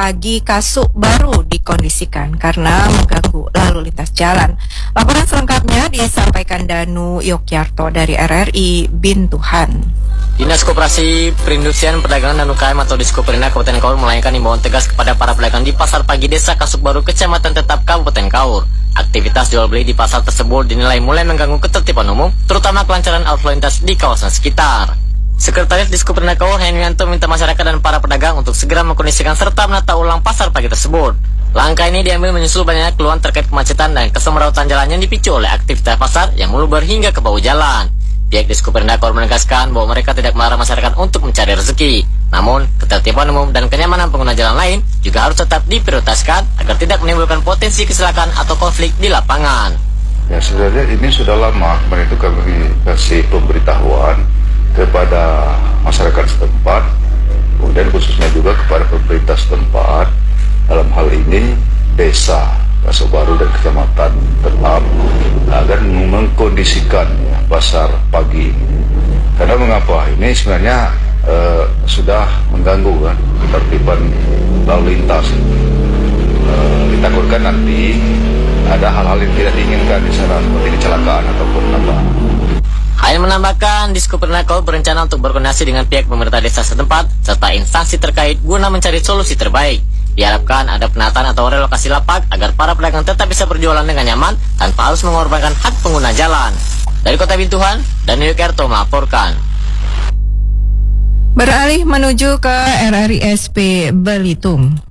pagi Kasuk baru dikondisikan karena mengganggu lalu lintas jalan. Laporan selengkapnya disampaikan Danu Yogyarto dari RRI Bintuhan. Dinas Koperasi Perindustrian Perdagangan dan UKM atau Diskoperinda Kabupaten Kaur melayangkan imbauan tegas kepada para pedagang di Pasar Pagi Desa Kasuk Baru, Kecamatan Tetap Kabupaten Kaur. Aktivitas jual beli di pasar tersebut dinilai mulai mengganggu ketertiban umum, terutama kelancaran arus lintas di kawasan sekitar. Sekretaris Diskoperinda Kaur Henwianto minta masyarakat dan para pedagang untuk segera mengkondisikan serta menata ulang pasar pagi tersebut. Langkah ini diambil menyusul banyaknya keluhan terkait kemacetan dan kesemrautan jalan yang dipicu oleh aktivitas pasar yang meluber hingga ke bahu jalan. Pihak Diskoperinda Kaur menegaskan bahwa mereka tidak melarang masyarakat untuk mencari rezeki. Namun, ketertiban umum dan kenyamanan pengguna jalan lain juga harus tetap diprioritaskan agar tidak menimbulkan potensi kecelakaan atau konflik di lapangan. Ya, sebenarnya ini sudah lama, kemarin itu kami kasih pemberitahuan kepada masyarakat setempat, kemudian khususnya juga kepada pemerintah setempat, dalam hal ini desa Kasuk Baru dan Kecamatan Tetap, agar mengkondisikan pasar pagi ini. Karena mengapa? Ini sebenarnya sudah mengganggu kan ketertiban lalu lintas. Ditakutkan nanti ada hal-hal yang tidak diinginkan di sana, seperti kecelakaan ataupun apa. Hanya menambahkan, Diskoperinda Kaur berencana untuk berkoordinasi dengan pihak pemerintah desa setempat serta instansi terkait guna mencari solusi terbaik. Diharapkan ada penataan atau relokasi lapak agar para pedagang tetap bisa berjualan dengan nyaman tanpa harus mengorbankan hak pengguna jalan. Dari Kota Bintuhan, Danu Yogyarto melaporkan. Beralih menuju ke RRI SP Belitung.